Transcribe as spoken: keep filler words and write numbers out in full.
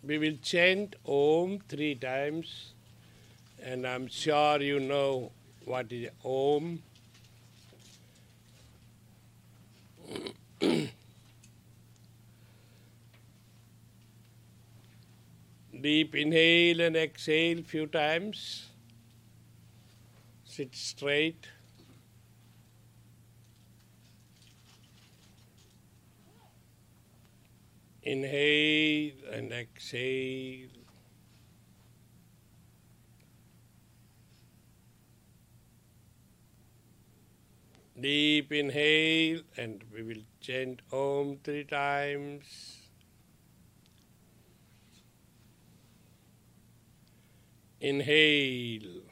we will chant Om three times, and I'm sure you know what is Om. Deep inhale and exhale few times. Sit straight. Inhale and exhale. Deep inhale, and we will chant Om three times. Inhale.